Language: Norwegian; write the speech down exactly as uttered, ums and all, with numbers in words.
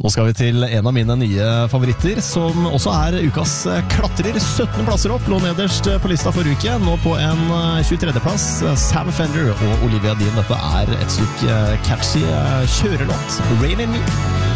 Nå skal vi til en av mine nye favoritter, som også er ukas klatrer. sytten plasser opp, lå nederst på lista for uke. Nå på en tjuetredje plass, Sam Fender og Olivia Dean. Dette er et stykke catchy kjørelåt, Rain in Me.